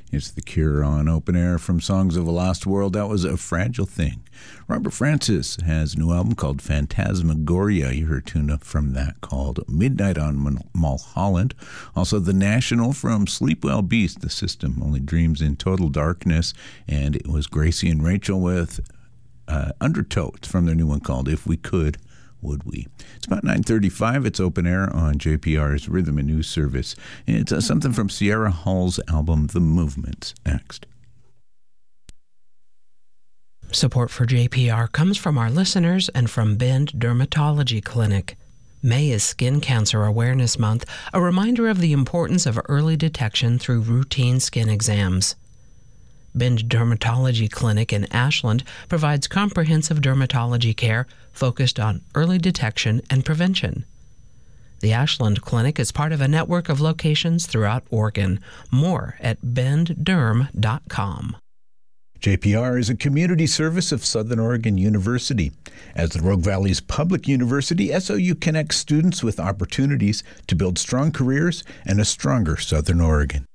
It's The Cure on Open Air from Songs of a Lost World. That was A Fragile Thing. Robert Francis has a new album called Phantasmagoria. You heard a tune from that called Midnight on Mulholland. Also The National from Sleepwell Beast. The System Only Dreams in Total Darkness. And it was Gracie and Rachel with Undertow. It's from their new one called If We Could, Would We? It's about 9:35. It's Open Air on JPR's Rhythm and News Service. It's something from Sierra Hull's album The Movements. Next. Support for JPR comes from our listeners and from Bend Dermatology Clinic. May is Skin Cancer Awareness Month, a reminder of the importance of early detection through routine skin exams. Bend Dermatology Clinic in Ashland provides comprehensive dermatology care focused on early detection and prevention. The Ashland Clinic is part of a network of locations throughout Oregon. More at bendderm.com. JPR is a community service of Southern Oregon University. As the Rogue Valley's public university, SOU connects students with opportunities to build strong careers and a stronger Southern Oregon.